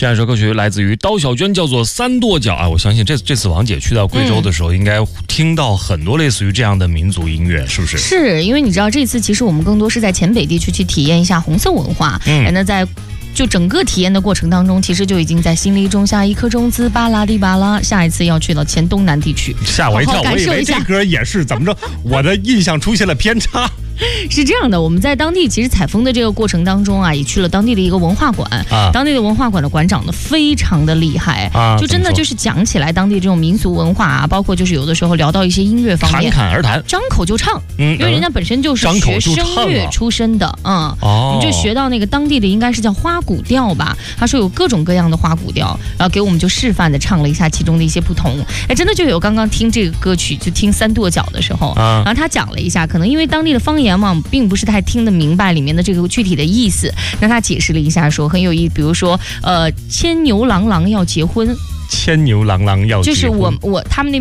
下一首歌曲来自于刀小娟，叫做《三跺脚》啊。我相信这次王姐去到贵州的时候，应该听到很多类似于这样的民族音乐，是不是？ 是因为你知道，这次其实我们更多是在黔北地区去体验一下红色文化。那在就整个体验的过程当中，其实就已经在心里种下一颗种子，巴拉滴巴拉。下一次要去到黔东南地区， 吓我一跳，我以为这歌也是怎么着，我的印象出现了偏差。 是这样的，我们在当地其实采风的这个过程当中啊，也去了当地的一个文化馆。当地的文化馆的馆长呢，非常的厉害就真的就是讲起来当地这种民俗文化啊，包括就是有的时候聊到一些音乐方面， 侃侃而谈， 张口就唱。因为人家本身就是学声乐出身的，你就学到那个当地的应该是叫花鼓调吧。他说有各种各样的花鼓调，然后给我们就示范的唱了一下其中的一些不同。真的就有刚刚听这个歌曲，就听三跺脚的时候，然后他讲了一下，可能因为当地的方言嘛，并不是太听得明白里面的这个具体的意思。那他解释了一下，说很有意，比如说牵牛郎郎要结婚， 牵牛郎郎要结婚， 就是他们那